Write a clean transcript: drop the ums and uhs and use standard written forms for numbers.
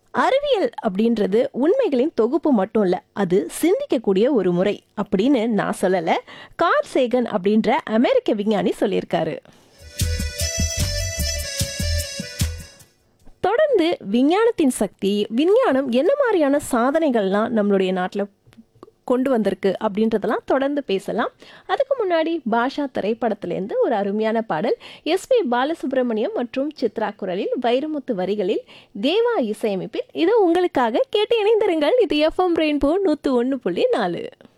அறிவியல் அப்படின்றது உண்மைகளின் தொகுப்பு மட்டும் இல்ல, அது சிந்திக்கக்கூடிய ஒரு முறை அப்படின்னு நான் சொல்லல. கார்ல் சேகன் அப்படின்ற அமெரிக்க விஞ்ஞானி சொல்லியிருக்காரு. தொடர்ந்து விஞ்ஞானத்தின் சக்தி, விஞ்ஞானம் என்ன மாதிரியான சாதனைகள்லாம் நம்மளுடைய நாட்டில் கொண்டு வந்திருக்கு அப்படின்றதெல்லாம் தொடர்ந்து பேசலாம். அதுக்கு முன்னாடி பாஷா திரைப்படத்திலேருந்து ஒரு அருமையான பாடல் எஸ்பி பாலசுப்ரமணியம் மற்றும் சித்ரா குரலில், வைரமுத்து வரிகளில், தேவா இசையமைப்பில் இது உங்களுக்காக. கேட்டு இணைந்திருங்கள். இது எஃப்எம் ரெயின்போ 101.4.